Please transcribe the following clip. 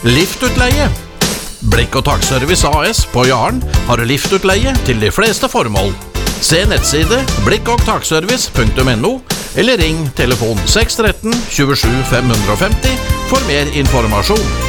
Liftutleie. Blikk og takservice AS på Jaren har liftutleie til de fleste formål. Se nettside blikkogtakservice.no eller ring telefon 613 27 550 for mer informasjon.